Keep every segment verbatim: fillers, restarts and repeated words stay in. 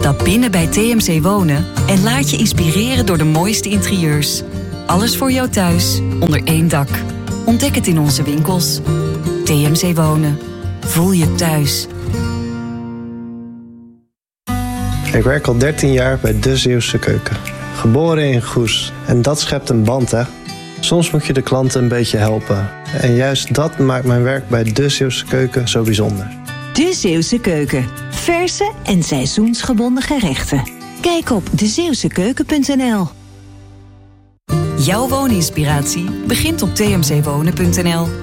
Stap binnen bij T M C Wonen en laat je inspireren door de mooiste interieurs. Alles voor jou thuis, onder één dak. Ontdek het in onze winkels. T M C Wonen. Voel je thuis. Ik werk al dertien jaar bij De Zeeuwse Keuken. Geboren in Goes. En dat schept een band, hè. Soms moet je de klanten een beetje helpen. En juist dat maakt mijn werk bij De Zeeuwse Keuken zo bijzonder. De Zeeuwse Keuken. Verse en seizoensgebonden gerechten. Kijk op de zeeuwse keuken punt n l. Jouw wooninspiratie begint op t m c wonen punt n l.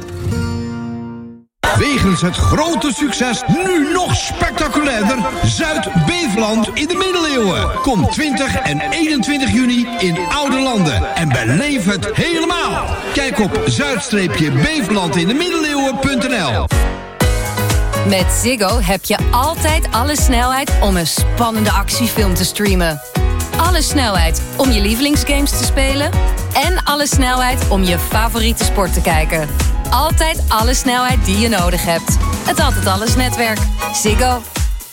Wegens het grote succes nu nog spectaculairder Zuid-Beveland in de middeleeuwen. Kom twintig en eenentwintig juni in Oude Landen en beleef het helemaal. Kijk op zuid beveland in de middeleeuwen punt n l. Met Ziggo heb je altijd alle snelheid om een spannende actiefilm te streamen. Alle snelheid om je lievelingsgames te spelen. En alle snelheid om je favoriete sport te kijken. Altijd alle snelheid die je nodig hebt. Het Altijd Alles netwerk. Ziggo.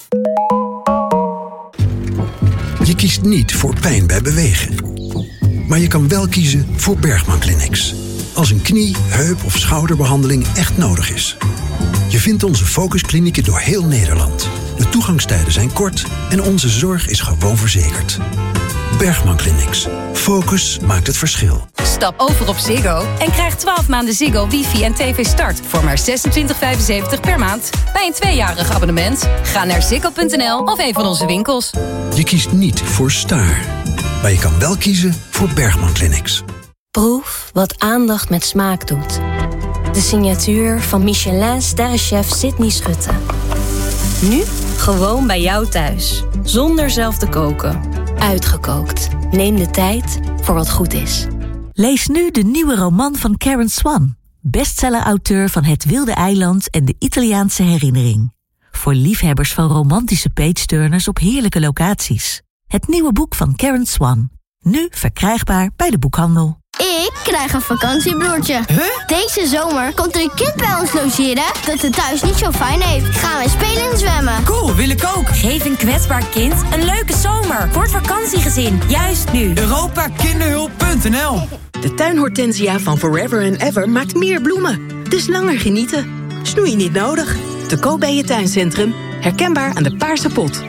Je kiest niet voor pijn bij bewegen. Maar je kan wel kiezen voor Bergman Clinics. Als een knie, heup of schouderbehandeling echt nodig is. Je vindt onze focusklinieken door heel Nederland. De toegangstijden zijn kort en onze zorg is gewoon verzekerd. Bergman Clinics. Focus maakt het verschil. Stap over op Ziggo en krijg twaalf maanden Ziggo, wifi en tv start voor maar zesentwintig vijfenzeventig per maand bij een tweejarig abonnement. Ga naar ziggo punt n l of een van onze winkels. Je kiest niet voor Staar, maar je kan wel kiezen voor Bergman Clinics. Proef wat aandacht met smaak doet. De signatuur van Michelin-sterrenchef Sydney Schutte. Nu gewoon bij jou thuis, zonder zelf te koken. Uitgekookt. Neem de tijd voor wat goed is. Lees nu de nieuwe roman van Karen Swan, bestseller-auteur van Het Wilde Eiland en de Italiaanse Herinnering. Voor liefhebbers van romantische page-turners op heerlijke locaties. Het nieuwe boek van Karen Swan. Nu verkrijgbaar bij de boekhandel. Ik krijg een vakantiebroertje. Huh? Deze zomer komt er een kind bij ons logeren dat het thuis niet zo fijn heeft. Gaan wij spelen en zwemmen. Cool, wil ik ook. Geef een kwetsbaar kind een leuke zomer voor het vakantiegezin. Juist nu. Europa Kinderhulp punt n l. De tuinhortensia van Forever and Ever maakt meer bloemen. Dus langer genieten. Snoeien niet nodig. Te koop bij je tuincentrum. Herkenbaar aan de paarse pot.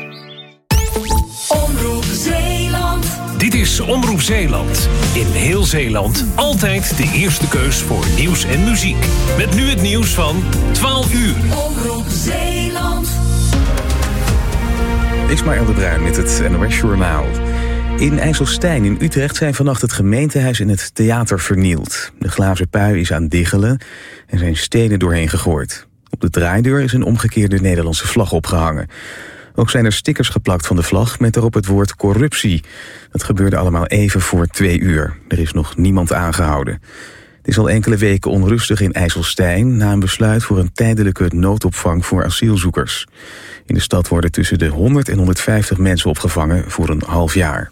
Omroep Zeeland. Dit is Omroep Zeeland. In heel Zeeland altijd de eerste keus voor nieuws en muziek. Met nu het nieuws van twaalf uur. Omroep Zeeland. Ismaël de Bruin met het N O S Journaal. In IJsselstein in Utrecht zijn vannacht het gemeentehuis en het theater vernield. De glazen pui is aan diggelen en zijn stenen doorheen gegooid. Op de draaideur is een omgekeerde Nederlandse vlag opgehangen. Ook zijn er stickers geplakt van de vlag met erop het woord corruptie. Dat gebeurde allemaal even voor twee uur. Er is nog niemand aangehouden. Het is al enkele weken onrustig in IJsselstein na een besluit voor een tijdelijke noodopvang voor asielzoekers. In de stad worden tussen de honderd en honderdvijftig mensen opgevangen voor een half jaar.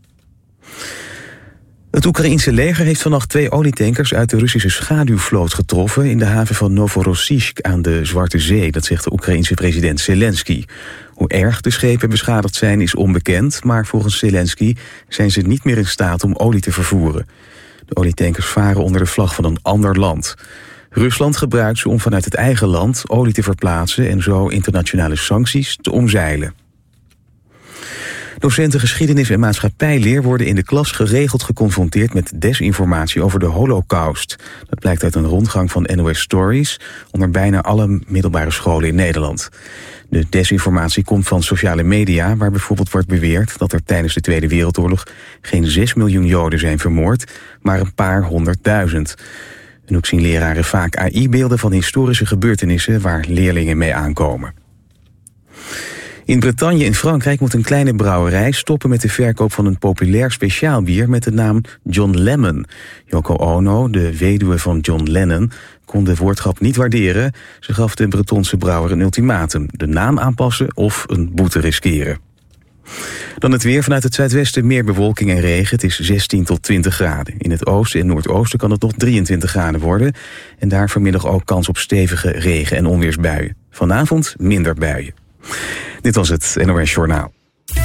Het Oekraïense leger heeft vannacht twee olietankers uit de Russische schaduwvloot getroffen in de haven van Novorossiysk aan de Zwarte Zee, dat zegt de Oekraïense president Zelensky. Hoe erg de schepen beschadigd zijn is onbekend, maar volgens Zelensky zijn ze niet meer in staat om olie te vervoeren. De olietankers varen onder de vlag van een ander land. Rusland gebruikt ze om vanuit het eigen land olie te verplaatsen en zo internationale sancties te omzeilen. Docenten geschiedenis en maatschappijleer worden in de klas geregeld geconfronteerd met desinformatie over de Holocaust. Dat blijkt uit een rondgang van N O S Stories onder bijna alle middelbare scholen in Nederland. De desinformatie komt van sociale media, waar bijvoorbeeld wordt beweerd dat er tijdens de Tweede Wereldoorlog geen zes miljoen Joden zijn vermoord, maar een paar honderdduizend. En ook zien leraren vaak A I-beelden van historische gebeurtenissen waar leerlingen mee aankomen. In Bretagne in Frankrijk moet een kleine brouwerij stoppen met de verkoop van een populair speciaalbier met de naam John Lemon. Yoko Ono, de weduwe van John Lennon, kon de woordgrap niet waarderen. Ze gaf de Bretonse brouwer een ultimatum: de naam aanpassen of een boete riskeren. Dan het weer. Vanuit het zuidwesten meer bewolking en regen. Het is zestien tot twintig graden. In het oosten en noordoosten kan het tot drieëntwintig graden worden. En daar vanmiddag ook kans op stevige regen- en onweersbuien. Vanavond minder buien. Dit was het N O S Journaal.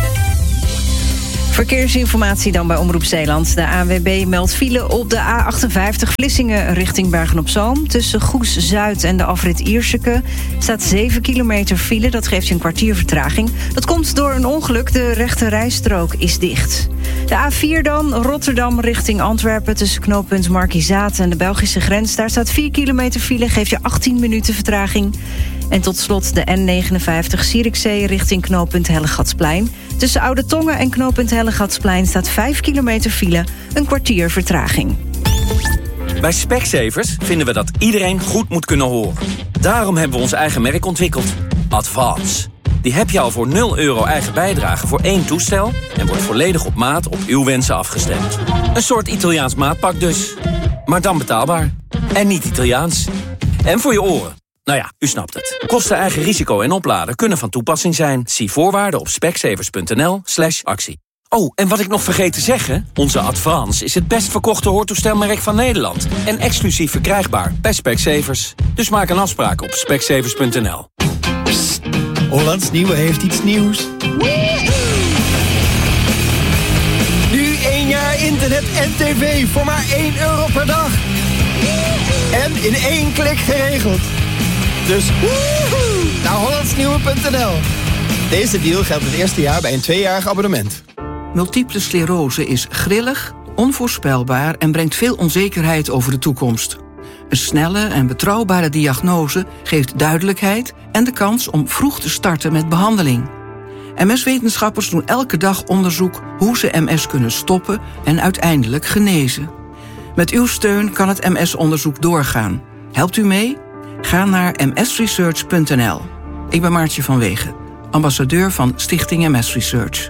Verkeersinformatie dan bij Omroep Zeeland. De A N W B meldt file op de A achtenvijftig Vlissingen richting Bergen-op-Zoom. Tussen Goes-Zuid en de afrit Ierseke staat zeven kilometer file. Dat geeft je een kwartier vertraging. Dat komt door een ongeluk. De rechte rijstrook is dicht. De A vier dan, Rotterdam richting Antwerpen. Tussen knooppunt Markizaat en de Belgische grens. Daar staat vier kilometer file, geeft je achttien minuten vertraging. En tot slot de N negenenvijftig Zierikzee richting knooppunt Hellegatsplein. Tussen Oude Tongen en knooppunt Hellegatsplein staat vijf kilometer file, een kwartier vertraging. Bij Specsavers vinden we dat iedereen goed moet kunnen horen. Daarom hebben we ons eigen merk ontwikkeld. Advance. Die heb je al voor nul euro eigen bijdrage voor één toestel en wordt volledig op maat op uw wensen afgestemd. Een soort Italiaans maatpak dus. Maar dan betaalbaar. En niet Italiaans. En voor je oren. Nou ja, u snapt het. Kosten, eigen risico en opladen kunnen van toepassing zijn. Zie voorwaarden op specsavers.nl slash actie. Oh, en wat ik nog vergeet te zeggen... onze Advance is het best verkochte hoortoestelmerk van Nederland. En exclusief verkrijgbaar bij Specsavers. Dus maak een afspraak op specsavers punt n l. Psst, Hollands Nieuwe heeft iets nieuws. Nu één jaar internet en tv voor maar één euro per dag. En in één klik geregeld. Dus woehoe, naar hollandsnieuwe punt n l. Deze deal geldt het eerste jaar bij een tweejarig abonnement. Multiple sclerose is grillig, onvoorspelbaar en brengt veel onzekerheid over de toekomst. Een snelle en betrouwbare diagnose geeft duidelijkheid en de kans om vroeg te starten met behandeling. M S-wetenschappers doen elke dag onderzoek hoe ze M S kunnen stoppen en uiteindelijk genezen. Met uw steun kan het M S-onderzoek doorgaan. Helpt u mee? Ga naar m s research punt n l. Ik ben Maartje van Wegen, ambassadeur van Stichting M S Research.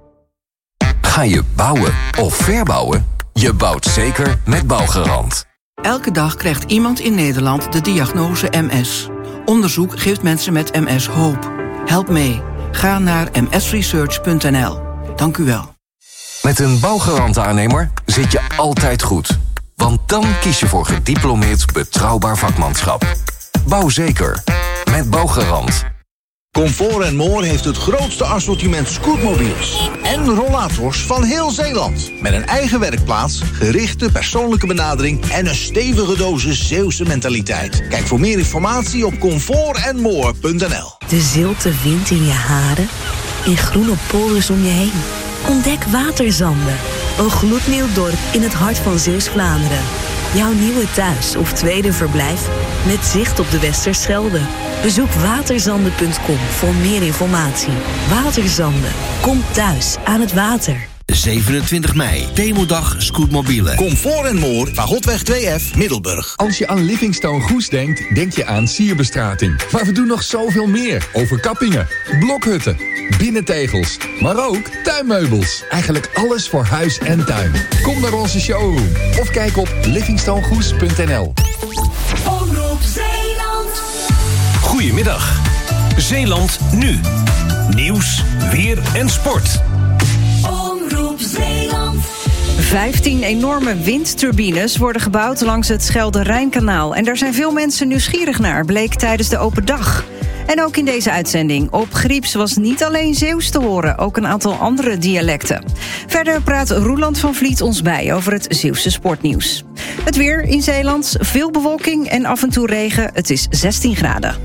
Ga je bouwen of verbouwen? Je bouwt zeker met Bouwgarant. Elke dag krijgt iemand in Nederland de diagnose M S. Onderzoek geeft mensen met M S hoop. Help mee. Ga naar m s research punt n l. Dank u wel. Met een Bouwgarant-aannemer zit je altijd goed. Want dan kies je voor gediplomeerd betrouwbaar vakmanschap. Bouw zeker. Met Bouwgarant. Comfort en More heeft het grootste assortiment scootmobiels en rollators van heel Zeeland. Met een eigen werkplaats, gerichte persoonlijke benadering en een stevige dosis Zeeuwse mentaliteit. Kijk voor meer informatie op comfort en more punt n l. De zilte wind in je haren, in groene polders om je heen. Ontdek Waterzanden, een gloednieuw dorp in het hart van Zeeuws-Vlaanderen. Jouw nieuwe thuis of tweede verblijf met zicht op de Westerschelde. Bezoek waterzanden punt com voor meer informatie. Waterzanden, kom thuis aan het water. zevenentwintig mei, Demodag Scootmobielen. Comfort en More, Pagotweg twee F, Middelburg. Als je aan Livingstone Goes denkt, denk je aan sierbestrating. Maar we doen nog zoveel meer. Overkappingen, blokhutten, binnentegels, maar ook tuinmeubels. Eigenlijk alles voor huis en tuin. Kom naar onze showroom of kijk op livingstone goes punt n l. Omroep Zeeland. Goedemiddag. Zeeland nu. Nieuws, weer en sport. Omroep Zeeland. vijftien enorme windturbines worden gebouwd langs het Schelde-Rijnkanaal. En daar zijn veel mensen nieuwsgierig naar, bleek tijdens de open dag. En ook in deze uitzending. Op Grieps was niet alleen Zeeuws te horen, ook een aantal andere dialecten. Verder praat Roeland van Vliet ons bij over het Zeeuwse sportnieuws. Het weer in Zeeland, veel bewolking en af en toe regen. Het is zestien graden.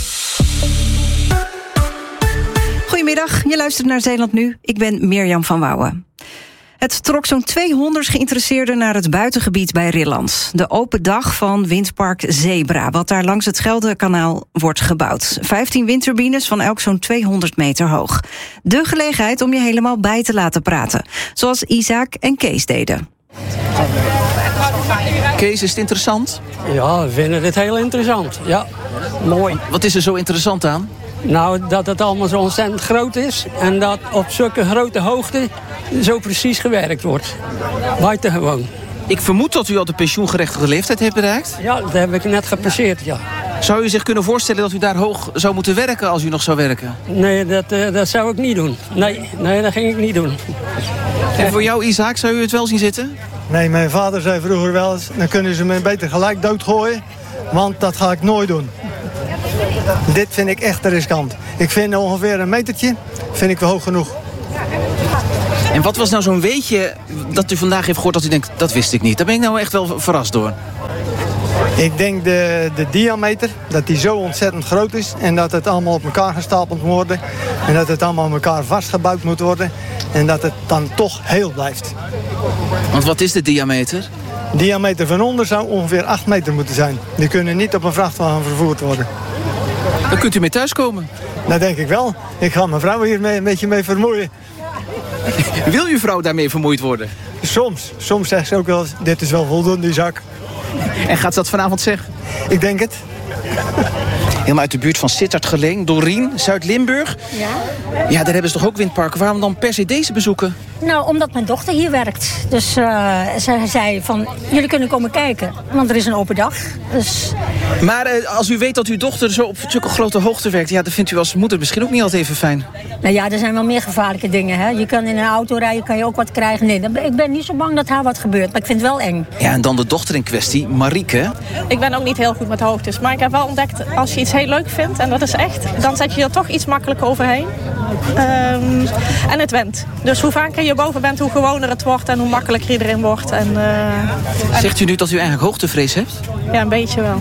Goedemiddag, je luistert naar Zeeland Nu. Ik ben Mirjam van Wouwen. Het trok zo'n tweehonderd geïnteresseerden naar het buitengebied bij Rilland. De open dag van windpark Zebra, wat daar langs het Scheldekanaal wordt gebouwd. vijftien windturbines van elk zo'n tweehonderd meter hoog. De gelegenheid om je helemaal bij te laten praten. Zoals Isaac en Kees deden. Kees, is het interessant? Ja, we vinden het heel interessant. Ja, mooi. Wat is er zo interessant aan? Nou, dat het allemaal zo ontzettend groot is. En dat op zulke grote hoogte zo precies gewerkt wordt. Buitengewoon. Ik vermoed dat u al de pensioengerechtigde leeftijd heeft bereikt? Ja, dat heb ik net gepasseerd, ja. Zou u zich kunnen voorstellen dat u daar hoog zou moeten werken als u nog zou werken? Nee, dat, uh, dat zou ik niet doen. Nee, nee, dat ging ik niet doen. En voor jou, Isaac, zou u het wel zien zitten? Nee, mijn vader zei vroeger wel eens, dan kunnen ze me beter gelijk doodgooien. Want dat ga ik nooit doen. Dit vind ik echt te riskant. Ik vind ongeveer een metertje vind ik wel hoog genoeg. En wat was nou zo'n weetje dat u vandaag heeft gehoord dat u denkt, dat wist ik niet. Daar ben ik nou echt wel verrast door. Ik denk de, de diameter, dat die zo ontzettend groot is en dat het allemaal op elkaar gestapeld moet worden. En dat het allemaal op elkaar vastgebouwd moet worden. En dat het dan toch heel blijft. Want wat is de diameter? De diameter van onder zou ongeveer acht meter moeten zijn. Die kunnen niet op een vrachtwagen vervoerd worden. Dan kunt u mee thuiskomen. Dat denk ik wel. Ik ga mijn vrouw hier mee, een beetje mee vermoeien. Wil uw vrouw daarmee vermoeid worden? Soms. Soms zegt ze ook wel, dit is wel voldoende, die zak. En gaat ze dat vanavond zeggen? Ik denk het. Helemaal uit de buurt van Sittard-Geleen, Dorien, Zuid-Limburg. Ja. Ja, daar hebben ze toch ook windparken. Waarom dan per se deze bezoeken? Nou, omdat mijn dochter hier werkt. Dus uh, ze zei van, jullie kunnen komen kijken. Want er is een open dag. Dus... Maar uh, als u weet dat uw dochter zo op zulke grote hoogte werkt... ja, dan vindt u als moeder misschien ook niet altijd even fijn. Nou ja, er zijn wel meer gevaarlijke dingen. Hè? Je kan in een auto rijden, kan je ook wat krijgen. Nee, ik ben niet zo bang dat haar wat gebeurt. Maar ik vind het wel eng. Ja, en dan de dochter in kwestie, Marieke. Ik ben ook niet heel goed met hoogtes. Maar ik heb wel ontdekt, als je iets heel leuk vindt... en dat is echt, dan zet je er toch iets makkelijker overheen. Um, en het went. Dus hoe vaker je boven bent, hoe gewoner het wordt... en hoe makkelijker iedereen wordt. En, uh, Zegt u nu dat u eigenlijk hoogtevrees hebt? Ja, een beetje wel.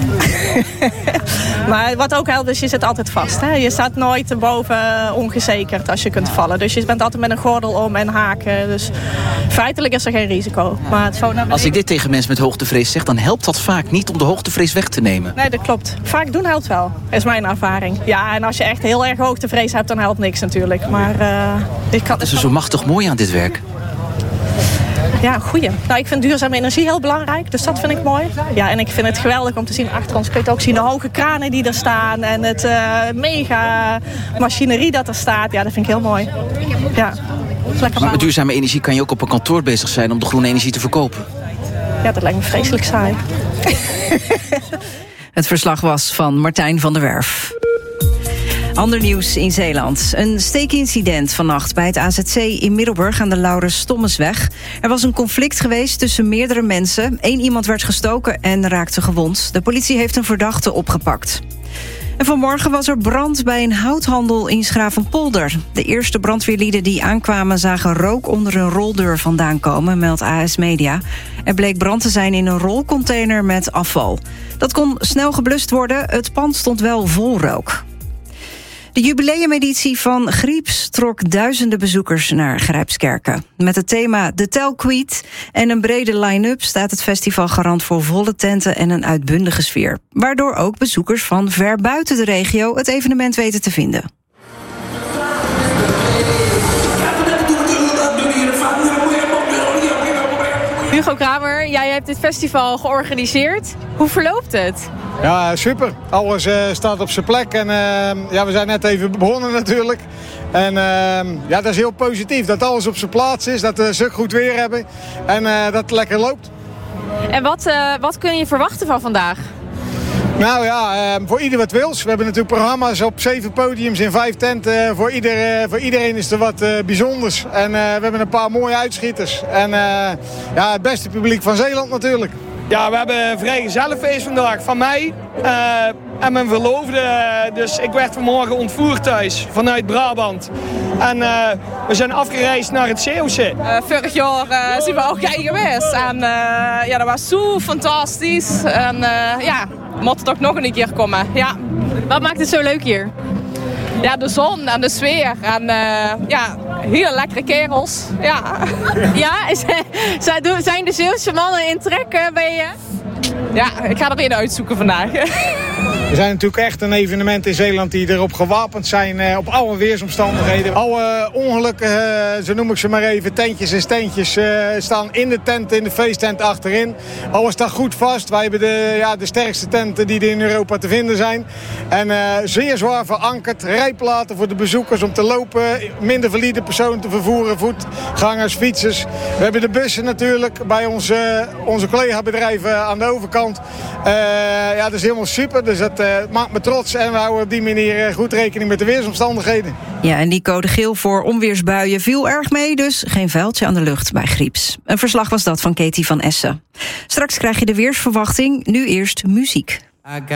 Maar wat ook helpt is, je zit altijd vast. Hè? Je staat nooit boven ongezekerd als je kunt vallen. Dus je bent altijd met een gordel om en haken. Dus feitelijk is er geen risico. Maar het zo naar als ik dit tegen mensen met hoogtevrees zeg... dan helpt dat vaak niet om de hoogtevrees weg te nemen. Nee, dat klopt. Vaak doen helpt wel, is mijn ervaring. Ja, en als je echt heel erg hoogtevrees hebt, dan helpt niks natuurlijk. Maar uh, ik kan... Dat is zo machtig mooi aan dit werk. Ja, goeie. Nou, ik vind duurzame energie heel belangrijk, dus dat vind ik mooi. Ja, en ik vind het geweldig om te zien achter ons. Kun je ook zien de hoge kranen die er staan en het uh, mega machinerie dat er staat. Ja, dat vind ik heel mooi. Ja, lekker. Maar met duurzame energie kan je ook op een kantoor bezig zijn om de groene energie te verkopen. Ja, dat lijkt me vreselijk saai. Het verslag was van Martijn van der Werf. Ander nieuws in Zeeland. Een steekincident vannacht bij het A Z C in Middelburg aan de Laurens Stommesweg. Er was een conflict geweest tussen meerdere mensen. Eén iemand werd gestoken en raakte gewond. De politie heeft een verdachte opgepakt. En vanmorgen was er brand bij een houthandel in 's-Gravenpolder. De eerste brandweerlieden die aankwamen zagen rook onder een roldeur vandaan komen, meldt A S Media. Er bleek brand te zijn in een rolcontainer met afval. Dat kon snel geblust worden, het pand stond wel vol rook. De jubileumeditie van Grieps trok duizenden bezoekers naar Grijpskerken. Met het thema The Telkwiet en een brede line-up staat het festival garant voor volle tenten en een uitbundige sfeer. Waardoor ook bezoekers van ver buiten de regio het evenement weten te vinden. Hugo Kramer, jij hebt dit festival georganiseerd. Hoe verloopt het? Ja, super. Alles uh, staat op zijn plek. En uh, ja, we zijn net even begonnen natuurlijk. En uh, ja, dat is heel positief. Dat alles op zijn plaats is. Dat we zulk goed weer hebben. En uh, dat het lekker loopt. En wat, uh, wat kun je verwachten van vandaag? Nou ja, uh, voor ieder wat wils. We hebben natuurlijk programma's op zeven podiums in vijf tenten. Uh, voor, ieder, uh, voor iedereen is er wat uh, bijzonders. En uh, we hebben een paar mooie uitschieters. En uh, ja, het beste publiek van Zeeland natuurlijk. Ja, we hebben een vrijgezellenfeest vandaag van mij uh, en mijn verloofde. Dus ik werd vanmorgen ontvoerd thuis vanuit Brabant. En uh, we zijn afgereisd naar het Zeeuwse. Uh, vorig jaar uh, zijn we ook jij geweest. En uh, ja, dat was zo fantastisch. En uh, ja, moet toch nog een keer komen. Ja. Wat maakt het zo leuk hier? Ja, de zon en de sfeer. En uh, ja, heel lekkere kerels. Ja, ja zijn de Zeeuwse mannen in trek bij je? Ja, ik ga er een uitzoeken vandaag. Er zijn natuurlijk echt een evenement in Zeeland die erop gewapend zijn uh, op alle weersomstandigheden. Alle ongelukken, uh, zo noem ik ze maar even, tentjes en steentjes uh, staan in de tent, in de feesttent achterin. Alles staat goed vast. Wij hebben de, ja, de sterkste tenten die er in Europa te vinden zijn. En uh, zeer zwaar verankerd, rijplaten voor de bezoekers om te lopen, minder valide personen te vervoeren, voetgangers, fietsers. We hebben de bussen natuurlijk bij onze, onze collega-bedrijven aan de overkant. Uh, ja, dat is helemaal super. Dus dat uh, maakt me trots en we houden op die manier uh, goed rekening met de weersomstandigheden. Ja, en die code geel voor onweersbuien viel erg mee, dus geen vuiltje aan de lucht bij Grieps. Een verslag was dat van Katie van Essen. Straks krijg je de weersverwachting, nu eerst muziek.